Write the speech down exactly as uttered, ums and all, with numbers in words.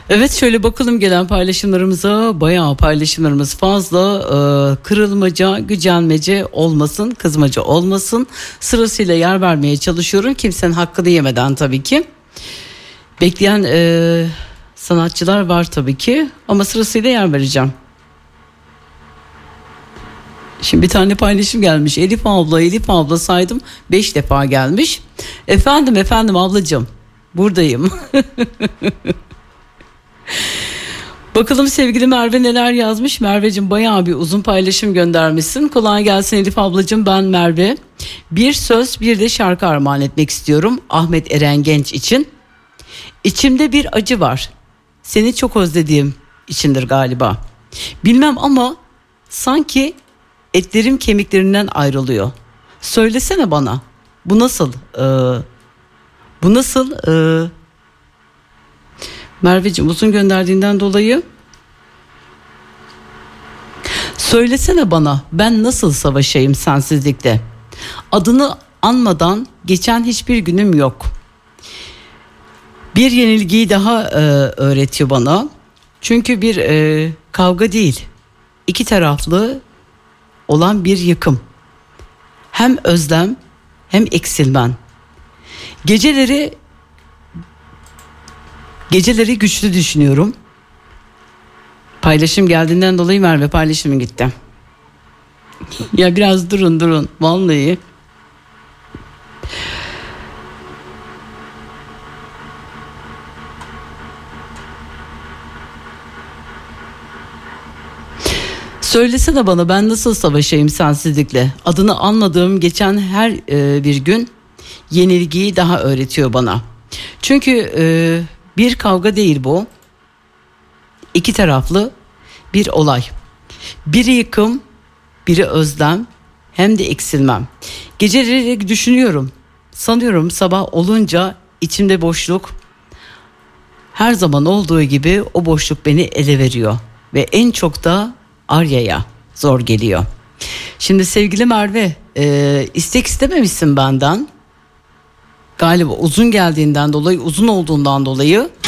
Evet, şöyle bakalım gelen paylaşımlarımıza. Bayağı paylaşımlarımız fazla. Ee, kırılmaca, gücenmece olmasın, kızmaca olmasın. Sırasıyla yer vermeye çalışıyorum. Kimsenin hakkını yemeden tabii ki. Bekleyen e, sanatçılar var tabii ki. Ama sırasıyla yer vereceğim. Şimdi bir tane paylaşım gelmiş. Elif abla, Elif abla saydım. Beş defa gelmiş. Efendim, efendim ablacığım. Buradayım. Bakalım sevgili Merve neler yazmış. Merveciğim bayağı bir uzun paylaşım göndermişsin. Kolay gelsin Elif ablacığım, ben Merve. Bir söz bir de şarkı armağan etmek istiyorum Ahmet Eren Genç için. İçimde bir acı var. Seni çok özlediğim içindir galiba. Bilmem ama sanki etlerim kemiklerinden ayrılıyor. Söylesene bana. Bu nasıl? Ee, bu nasıl? Ee, Merveciğim uzun gönderdiğinden dolayı. Söylesene bana, ben nasıl savaşayım sensizlikle? Adını anmadan geçen hiçbir günüm yok. Bir yenilgiyi daha e, öğretiyor bana. Çünkü bir e, kavga değil, iki taraflı olan bir yıkım. Hem özlem hem eksilmen. Geceleri geceleri güçlü düşünüyorum. Paylaşım geldiğinden dolayı Merve paylaşımı gitti. Ya biraz durun durun vallahi. Söylesene bana, ben nasıl savaşayım sensizlikle? Adını anmadığım geçen her e, bir gün yenilgiyi daha öğretiyor bana. Çünkü e, bir kavga değil bu. İki taraflı bir olay. Biri yıkım, biri özlem, hem de eksilmem. Geceleri düşünüyorum. Sanıyorum sabah olunca içimde boşluk. Her zaman olduğu gibi o boşluk beni ele veriyor. Ve en çok da Arya'ya zor geliyor. Şimdi sevgili Merve, e, istek istememişsin benden. Galiba uzun geldiğinden dolayı, uzun olduğundan dolayı